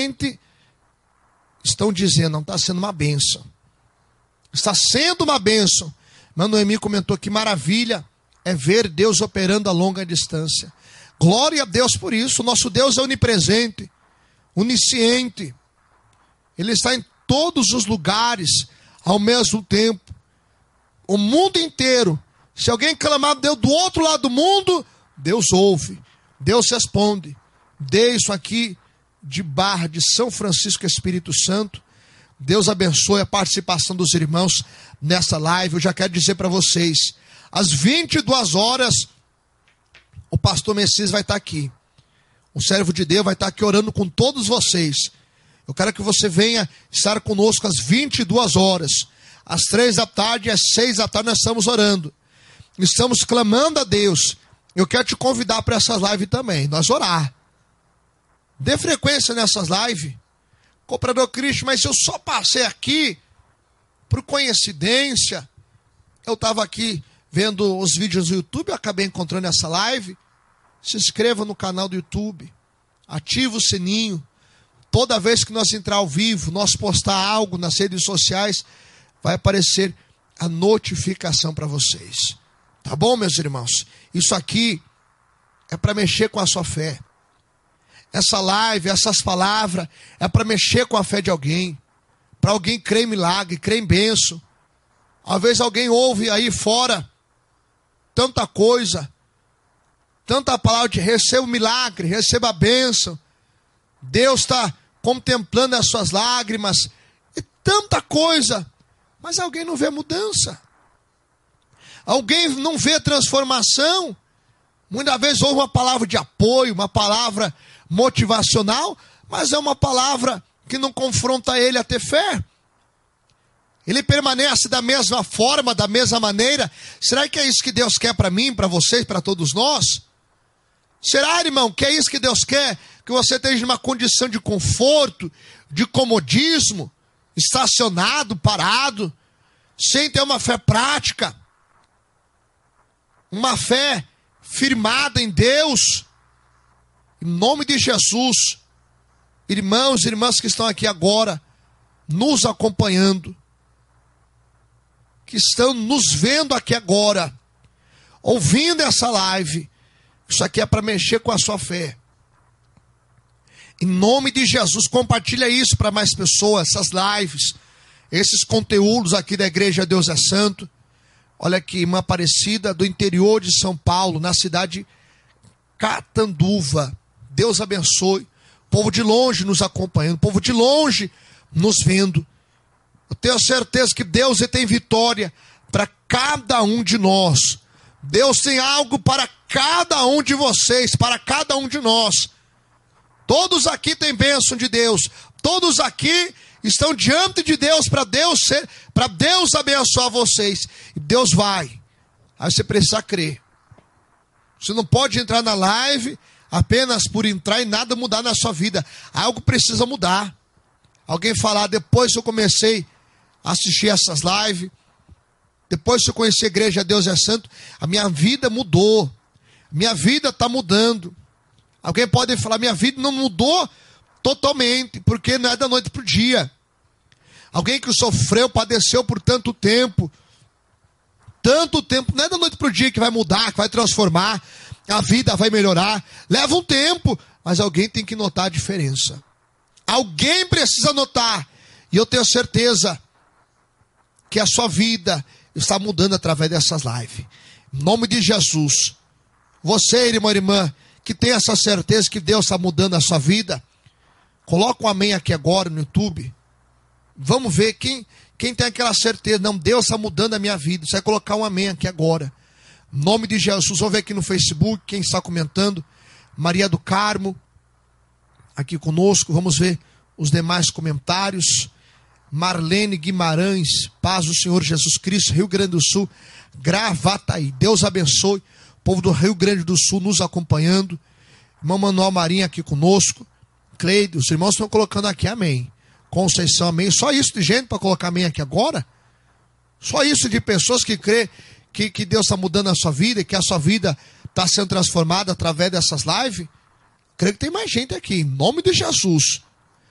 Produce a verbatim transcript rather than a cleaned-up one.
estão dizendo, não está sendo uma bênção. Está sendo uma bênção. Mas Noemi comentou que maravilha é ver Deus operando a longa distância. Glória a Deus por isso. O nosso Deus é onipresente, onisciente. Ele está em todos os lugares ao mesmo tempo. O mundo inteiro. Se alguém clamar Deus do outro lado do mundo, Deus ouve, Deus responde. Dê isso aqui de Barra de São Francisco Espírito Santo. Deus abençoe a participação dos irmãos nessa live. Eu já quero dizer para vocês, às vinte e duas horas, o pastor Messias vai estar aqui. O servo de Deus vai estar aqui orando com todos vocês. Eu quero que você venha estar conosco às vinte e duas horas. Às três da tarde e às seis da tarde nós estamos orando. Estamos clamando a Deus. Eu quero te convidar para essas lives também. Nós orar. Dê frequência nessas lives. Comprador Cristo, mas se eu só passei aqui por coincidência, eu estava aqui vendo os vídeos do YouTube, eu acabei encontrando essa live. Se inscreva no canal do YouTube. Ativa o sininho. Toda vez que nós entrar ao vivo, nós postar algo nas redes sociais, vai aparecer a notificação para vocês. Tá bom, meus irmãos? Isso aqui é para mexer com a sua fé. Essa live, essas palavras, é para mexer com a fé de alguém. Para alguém crer em milagre, crer em bênção. Às vezes alguém ouve aí fora tanta coisa, tanta palavra de receba o milagre, receba a bênção. Deus está contemplando as suas lágrimas. E tanta coisa. Mas alguém não vê mudança. Alguém não vê transformação. Muitas vezes ouve uma palavra de apoio, uma palavra motivacional, mas é uma palavra que não confronta ele a ter fé. Ele permanece da mesma forma, da mesma maneira. Será que é isso que Deus quer para mim, para vocês, para todos nós? Será, irmão, que é isso que Deus quer? Que você esteja numa condição de conforto, de comodismo, estacionado, parado, sem ter uma fé prática, uma fé firmada em Deus. Em nome de Jesus, irmãos e irmãs que estão aqui agora, nos acompanhando, que estão nos vendo aqui agora, ouvindo essa live, isso aqui é para mexer com a sua fé. Em nome de Jesus, compartilha isso para mais pessoas, essas lives, esses conteúdos aqui da Igreja Deus é Santo. Olha aqui, irmã Aparecida, do interior de São Paulo, na cidade de Catanduva. Deus abençoe. Povo de longe nos acompanhando, povo de longe nos vendo. Eu tenho certeza que Deus tem vitória para cada um de nós. Deus tem algo para cada um de vocês, para cada um de nós. Todos aqui têm bênção de Deus. Todos aqui estão diante de Deus para Deus ser, para Deus abençoar vocês. E Deus vai. Aí você precisa crer. Você não pode entrar na live apenas por entrar e nada mudar na sua vida. Algo precisa mudar. Alguém falar, depois que eu comecei a assistir essas lives, depois que eu conheci a Igreja Deus é Santo, a minha vida mudou. Minha vida está mudando. Alguém pode falar, minha vida não mudou totalmente, porque não é da noite para o dia. Alguém que sofreu, padeceu por tanto tempo, tanto tempo, não é da noite para o dia que vai mudar, que vai transformar, a vida vai melhorar. Leva um tempo, mas alguém tem que notar a diferença. Alguém precisa notar, e eu tenho certeza que a sua vida está mudando através dessas lives. Em nome de Jesus, você, irmão e irmã, que tem essa certeza que Deus está mudando a sua vida, coloca um amém aqui agora no YouTube. Vamos ver quem, quem tem aquela certeza. Não, Deus está mudando a minha vida. Você vai colocar um amém aqui agora. Em nome de Jesus. Vamos ver aqui no Facebook quem está comentando. Maria do Carmo, aqui conosco. Vamos ver os demais comentários. Marlene Guimarães, paz do Senhor Jesus Cristo, Rio Grande do Sul, Gravataí. Deus abençoe. O povo do Rio Grande do Sul nos acompanhando. Irmão Manuel Marinho aqui conosco. Cleide, os irmãos estão colocando aqui amém. Conceição, amém. Só isso de gente para colocar amém aqui agora? Só isso de pessoas que crê que, que Deus está mudando a sua vida e que a sua vida está sendo transformada através dessas lives? Creio que tem mais gente aqui. Em nome de Jesus.